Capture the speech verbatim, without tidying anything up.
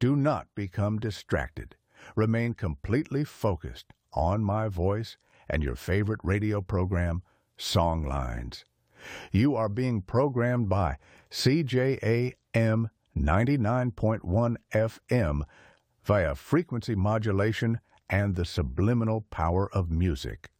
Do not become distracted. Remain completely focused on my voice and your favorite radio program, Songlines. You are being programmed by C J A M ninety-nine point one F M via frequency modulation and the subliminal power of music.